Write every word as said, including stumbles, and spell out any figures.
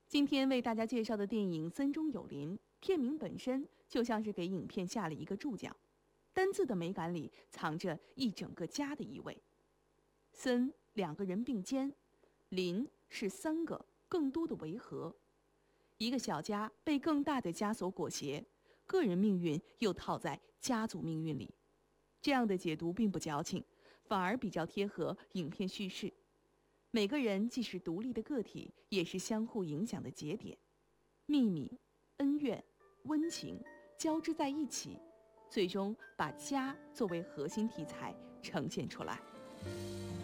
今天为大家介绍的电影《森中有林》，片名本身就像是给影片下了一个注脚，单字的美感里藏着一整个家的意味。森两个人并肩，林是三个更多的围合，一个小家被更大的家所裹挟，个人命运又套在家族命运里。这样的解读并不矫情，反而比较贴合影片叙事。每个人既是独立的个体，也是相互影响的节点，秘密、恩怨、温情交织在一起，最终把家作为核心题材呈现出来。